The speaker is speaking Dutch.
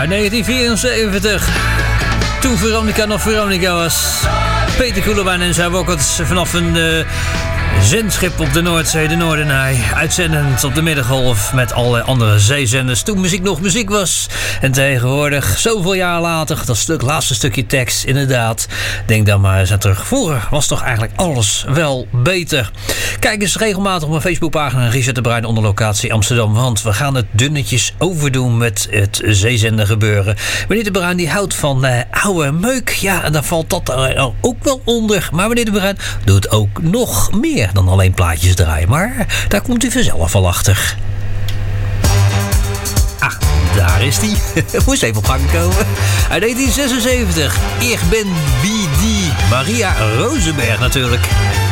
Uit 1974. Toen Veronica nog Veronica was. Peter Koelewijn en zijn Wokkert vanaf een zendschip op de Noordzee, de Noordenij. Uitzendend op de Middengolf met alle andere zeezenders. Toen muziek nog muziek was. En tegenwoordig, zoveel jaar later, dat laatste stukje tekst, inderdaad. Denk dan maar eens aan terug. Vroeger was toch eigenlijk alles wel beter. Kijk eens regelmatig op mijn Facebookpagina Richard de Bruin onder locatie Amsterdam. Want we gaan het dunnetjes overdoen met het zeezender gebeuren. Meneer de Bruin die houdt van oude meuk. Ja, en dan valt dat er ook wel onder. Maar meneer de Bruin doet ook nog meer dan alleen plaatjes draaien. Maar daar komt u vanzelf al achter. Ah, daar is die. Moest even op gang komen. Uit 1976. Ik ben wie die. Maria Rosenberg natuurlijk.